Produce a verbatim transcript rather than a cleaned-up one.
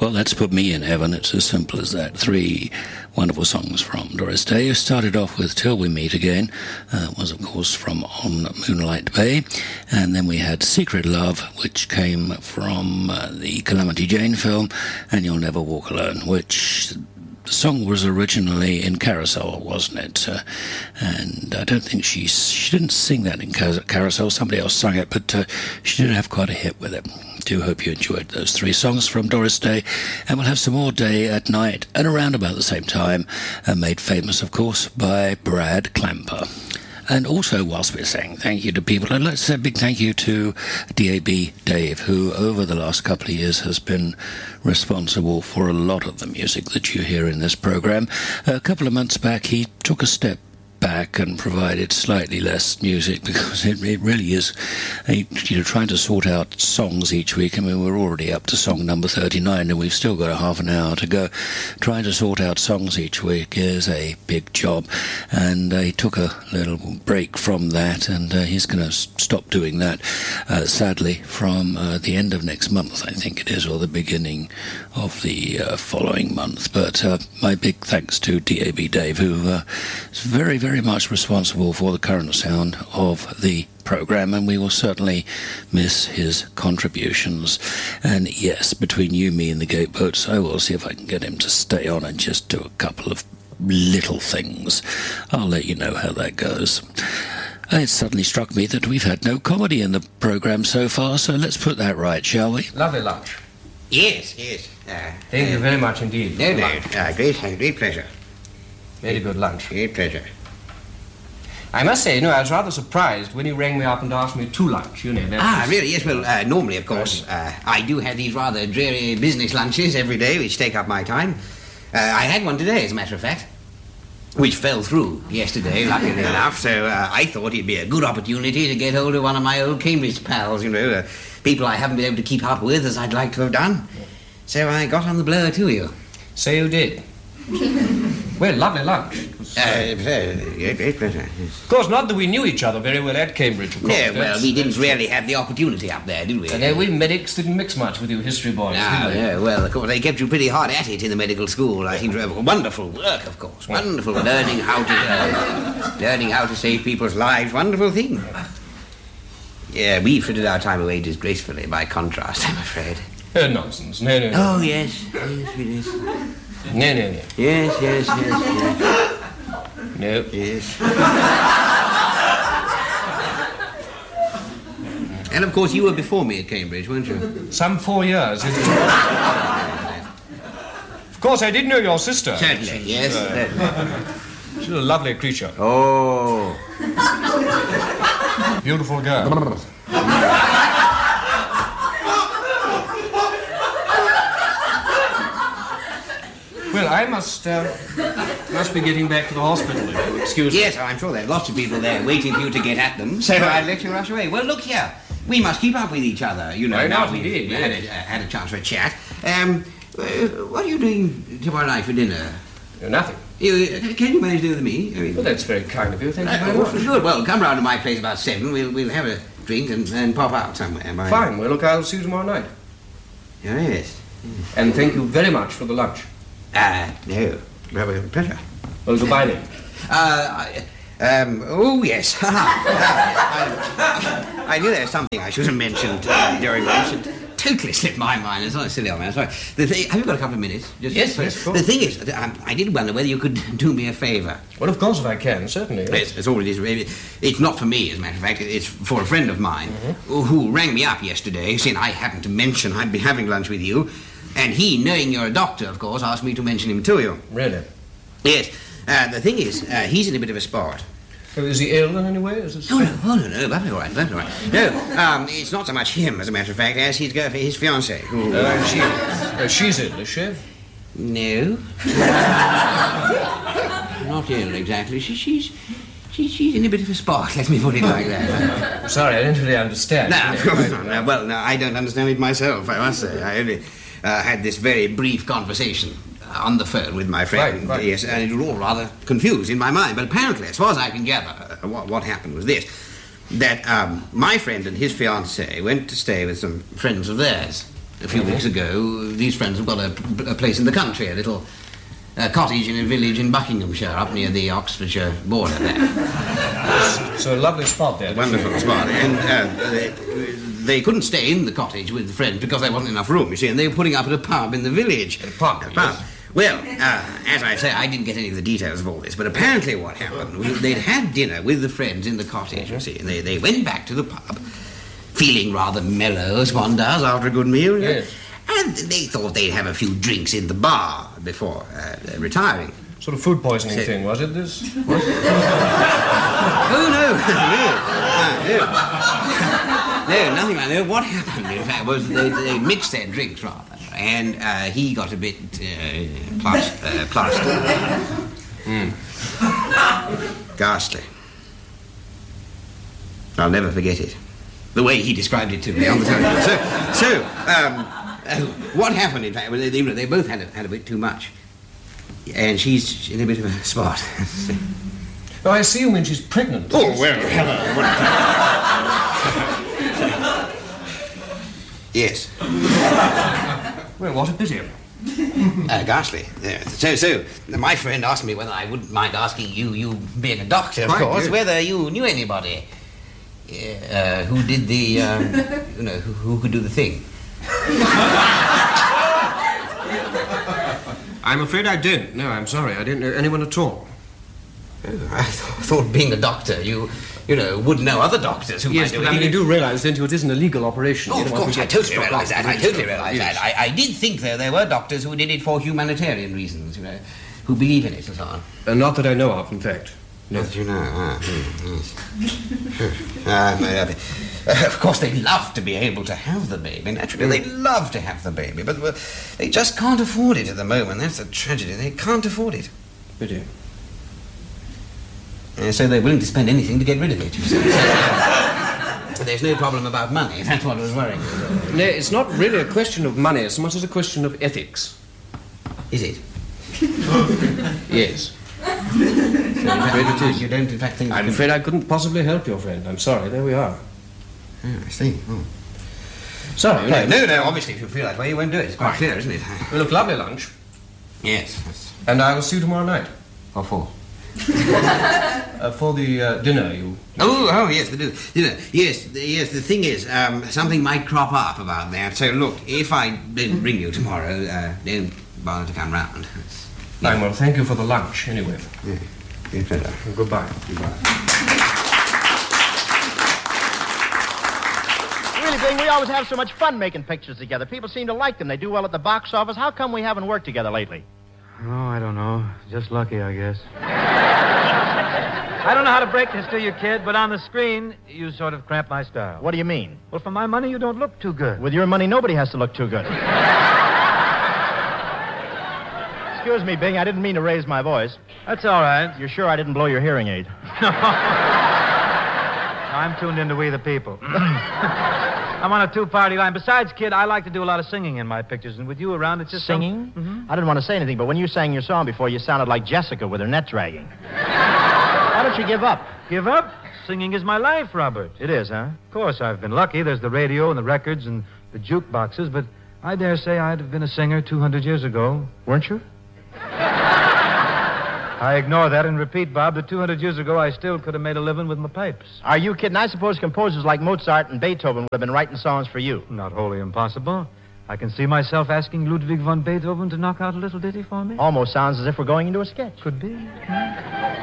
Well, that's put me in heaven. It's as simple as that. Three wonderful songs from Doris Day. Started off with Till We Meet Again. Uh, was, of course, from On Moonlight Bay. And then we had Secret Love, which came from uh, the Calamity Jane film, and You'll Never Walk Alone, which... the song was originally in Carousel, wasn't it? Uh, and I don't think she she didn't sing that in Carousel. Somebody else sang it, but uh, she did have quite a hit with it. Do hope you enjoyed those three songs from Doris Day. And we'll have some more Day at Night and around about the same time, uh, made famous, of course, by Brad Clamper. And also, whilst we're saying thank you to people, I'd like to say a big thank you to D A B Dave, who over the last couple of years has been responsible for a lot of the music that you hear in this programme. A couple of months back, he took a step back and provided slightly less music because it, it really is, you know, trying to sort out songs each week. I mean, we're already up to song number thirty-nine and we've still got a half an hour to go. Trying to sort out songs each week is a big job, and uh, he took a little break from that, and uh, he's going to stop doing that, uh, sadly, from uh, the end of next month, I think it is, or the beginning of the uh, following month. But uh, my big thanks to D A B Dave, who uh, is very, very much responsible for the current sound of the programme, and we will certainly miss his contributions. And yes, between you, me and the Gateboats, I will see if I can get him to stay on and just do a couple of little things. I'll let you know how that goes. It suddenly struck me that we've had no comedy in the programme so far, so let's put that right, shall we? Lovely lunch. Yes, yes. Uh, Thank uh, you very much indeed. No, no, uh, great, great pleasure. Very good lunch. Great pleasure. I must say, you know, I was rather surprised when you rang me up and asked me to lunch, you know. Ah, really? Yes, well, uh, normally, of course, uh, I do have these rather dreary business lunches every day, which take up my time. Uh, I had one today, as a matter of fact, which fell through yesterday, luckily enough, so uh, I thought it'd be a good opportunity to get hold of one of my old Cambridge pals, you know, uh, people I haven't been able to keep up with as I'd like to have done. So I got on the blower to you. So you did. Well, lovely lunch. Uh, uh, great pleasure. Yes. Of course, not that we knew each other very well at Cambridge, of course. No, well, we didn't really have the opportunity up there, did we? Uh, no, we medics didn't mix much with you history boys, no, did we? No, well, of course, they kept you pretty hard at it in the medical school. I seem to have wonderful work, of course. Wonderful learning how to uh, learning how to save people's lives. Wonderful thing. Yeah, we frittered our time away disgracefully by contrast, I'm afraid. Uh, nonsense. No, no, no. Oh, yes. Yes, it is. No, no, no. Yes, yes, yes, yes. No. Yes. And, of course, you were before me at Cambridge, weren't you? Some four years. Of course, I did know your sister. Certainly, yes. Uh, She's a lovely creature. Oh. Beautiful girl. Well, I must uh, must be getting back to the hospital. Excuse me. Yes, I'm sure there are lots of people there waiting for you to get at them, so I'll let you rush away. Well, look here. We must keep up with each other, you know. I now know, we've indeed, had, yes. a, uh, had a chance for a chat. Um, uh, what are you doing tomorrow night for dinner? Uh, nothing. You, uh, can you manage to do with me? I mean, well, that's very kind of you. Thank you uh, very well, much. Good. Well, come round to my place about seven. We'll we'll have a drink and, and pop out somewhere. By... Fine. Well, look, I'll see you tomorrow night. Oh, yes. And thank you very much for the lunch. Ah, uh, no. Well, pleasure. Well, goodbye then. Uh, I, um, oh, yes. I, I knew there was something I should have mentioned uh, during lunch. It totally slipped my mind. It's not a silly old man. Sorry. The thing, have you got a couple of minutes? Just yes, yes, of course. The thing is, um, I did wonder whether you could do me a favour. Well, of course, if I can, certainly. Yes. It's, it's all it is. It's not for me, as a matter of fact. It's for a friend of mine mm-hmm. who rang me up yesterday, saying I happened to mention I'd be having lunch with you. And he, knowing you're a doctor, of course, asked me to mention him to you. Really? Yes. Uh, the thing is, uh, he's in a bit of a spot. Oh, is he ill in any way? Is this... Oh, no, oh, no, no, that's all right, that's all right. No, um, it's not so much him, as a matter of fact, as his, girl, his fiancée. Who, uh, uh, she, uh, she's ill, is she? No. Not ill, exactly. She, she's... She, she's in a bit of a spot, let me put it like that. I'm sorry, I didn't really understand. No, of course not. No, well, no, I don't understand it myself, I must say. I only uh, had this very brief conversation on the phone with my friend. Right, right. Yes, and it was all rather confused in my mind. But apparently, as far as I can gather, uh, what, what happened was this. That um, my friend and his fiancée went to stay with some friends of theirs. A few weeks ago, these friends have got a, a place in the country, a little uh, cottage in a village in Buckinghamshire, up near the Oxfordshire border there. It's a lovely spot there. Wonderful spot. And uh, they, they couldn't stay in the cottage with the friends because there wasn't enough room, you see, and they were putting up at a pub in the village. At a pub? A pub. Well, uh, as I say, I didn't get any of the details of all this, but apparently what happened was they'd had dinner with the friends in the cottage, you see, and they, they went back to the pub, feeling rather mellow, as one does after a good meal. Yes. And they thought they'd have a few drinks in the bar before uh, retiring. Sort of food poisoning Say- thing, was it, this? What? Oh, no, no, no. No, nothing like that. What happened, in fact, was they, they mixed their drinks, rather, and uh, he got a bit uh, plus, uh, plastered. Mm. Ghastly. I'll never forget it. The way he described it to me on the telephone. So, so um, uh, what happened, in fact, they, they, they both had a, had a bit too much. And she's in a bit of a spot. Oh, I see you mean she's pregnant. Oh, well, hello. Yes. Well, what a pity. Uh, ghastly. Yeah. So, so, my friend asked me whether I wouldn't mind asking you, you being a doctor, of Quite course, good. whether you knew anybody uh, who did the, um, you know, who, who could do the thing. I'm afraid I don't. No, I'm sorry. I didn't know anyone at all. Oh, I th- thought being a doctor, you, you know, would know other doctors who Yes, might do but I mean, you do realise, don't you, it isn't a legal operation. Oh, You of don't want course, to I get totally struck realise off that. the I totally register. realise Yes. that. I, I did think, though, there were doctors who did it for humanitarian reasons, you know, who believe in it and so on. Uh, not that I know of, in fact. No. Not that you know. Ah, hmm, yes. uh, uh, of course, they love to be able to have the baby. Naturally, they love to have the baby, but well, they just can't afford it at the moment. That's the tragedy. They can't afford it. Pity. Uh, so they're willing to spend anything to get rid of it. You see. So, there's no problem about money. That's what was worrying me. No, it's not really a question of money so much as a question of ethics. Is it? Yes. So I'm afraid it is. You don't, in fact, think... I'm afraid I couldn't possibly help your friend. I'm sorry. There we are. Oh, I see. Oh. Sorry. No, no, no, obviously, if you feel that way, you won't do it. It's quite clear, isn't it? We look lovely lunch. Yes. That's... And I will see you tomorrow night. What for? Uh, for the uh, dinner, you... Oh, oh, yes, the dinner. dinner. Yes, the, yes, the thing is, um, something might crop up about that. So, look, if I don't ring you tomorrow, uh, don't bother to come round. It's, Fine, well, thank you for the lunch, anyway. yeah, good pleasure. Goodbye. Goodbye. Really, Bing, we always have so much fun making pictures together. People seem to like them. They do well at the box office. How come we haven't worked together lately? Oh, I don't know. Just lucky, I guess. I don't know how to break this to you, kid, but on the screen, you sort of cramp my style. What do you mean? Well, for my money, you don't look too good. With your money, nobody has to look too good. Excuse me, Bing, I didn't mean to raise my voice. That's all right. You're sure I didn't blow your hearing aid? I'm tuned into We the People. I'm on a two-party line. Besides, kid, I like to do a lot of singing in my pictures, and with you around, it's just... Singing? Some... Mm-hmm. I didn't want to say anything, but when you sang your song before, you sounded like Jessica with her net dragging. Why don't you give up? Give up? Singing is my life, Robert. It is, huh? Of course, I've been lucky. There's the radio and the records and the jukeboxes, but I dare say I'd have been a singer two hundred years ago. Weren't you? I ignore that and repeat, Bob, that two hundred years ago I still could have made a living with my pipes. Are you kidding? I suppose composers like Mozart and Beethoven would have been writing songs for you. Not wholly impossible. I can see myself asking Ludwig von Beethoven to knock out a little ditty for me. Almost sounds as if we're going into a sketch. Could be.